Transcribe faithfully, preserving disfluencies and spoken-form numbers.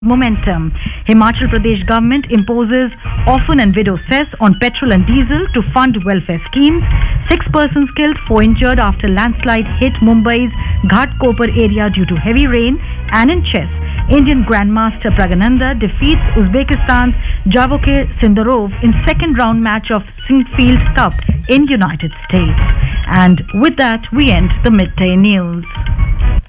Momentum. Himachal Pradesh government imposes orphan and widow cess on petrol and diesel to fund welfare schemes. Six persons killed, four injured after landslide hit Mumbai's Ghatkopar area due to heavy rain. And in chess, Indian Grandmaster Pragananda defeats Uzbekistan's Javokhir Sindarov in second round match of Sinquefield Cup in United States. And with that, we end the midday news.